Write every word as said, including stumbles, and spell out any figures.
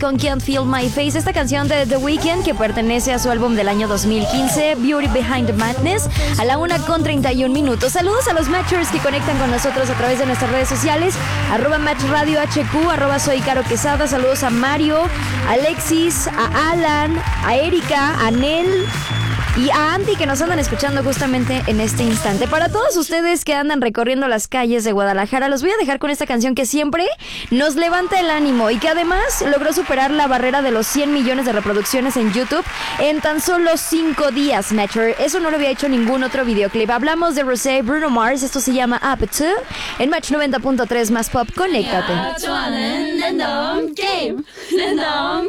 con Can't Feel My Face, esta canción de The Weeknd que pertenece a su álbum del año dos mil quince, Beauty Behind the Madness, a la una con treinta y un minutos. Saludos a los Matchers que conectan con nosotros a través de nuestras redes sociales, arroba Match Radio H Q, arroba Soy Caro Quesada. Saludos a Mario, a Alexis, a Alan, a Erika, a Nel y a Andy, que nos andan escuchando justamente en este instante. Para todos ustedes que andan recorriendo las calles de Guadalajara, los voy a dejar con esta canción que siempre nos levanta el ánimo y que además logró superar la barrera de los cien millones de reproducciones en YouTube en tan solo cinco días, Matcher. Eso no lo había hecho ningún otro videoclip. Hablamos de Rosé, Bruno Mars, esto se llama Up To, en Match noventa punto tres más Pop. Conéctate.